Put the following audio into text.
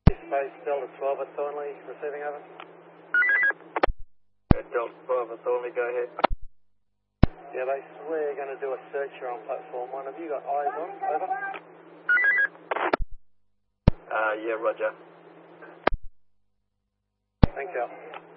Space Delta 12 at Thornley, receiving over. Delta 12 at Thornley, go ahead. Yeah, they swear they're going to do a search here on platform 1. Have you got eyes on? Over. Yeah, roger. Thank you.